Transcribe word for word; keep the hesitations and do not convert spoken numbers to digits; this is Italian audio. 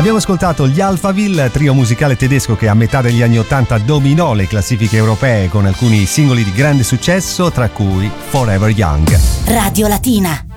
Abbiamo ascoltato gli Alphaville, trio musicale tedesco che a metà degli anni ottanta dominò le classifiche europee con alcuni singoli di grande successo, tra cui Forever Young. Radio Latina.